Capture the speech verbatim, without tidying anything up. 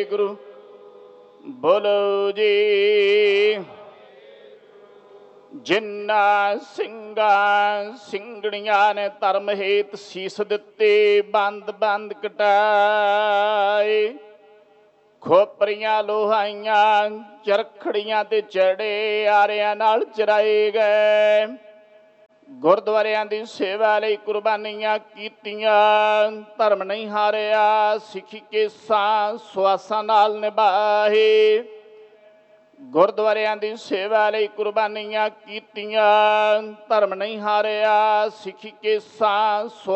गुरु बोलो जी। जिन्ना सिंगा सिंगड़ियां ने धर्म हेत सीस दिते, बंद बंद कटाए। खोपरियां लोहाइयां चरखड़ियां ते चढ़े, आरियां नाल चराए गए। गुरुद्वारियां दी सेवा लई कुर्बानियां कीतियां, धर्म नहीं हारिया। सिखी केसां सुआसां नाल निभाए। गुरुद्वारियां दी सेवा लई कुर्बानियां कीतियां, धर्म नहीं हारिया। सिखी केसां